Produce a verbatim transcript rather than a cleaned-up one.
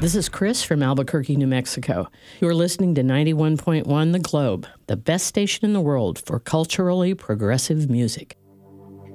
This is Chris from Albuquerque, New Mexico. You're listening to ninety-one point one The Globe, the best station in the world for culturally progressive music.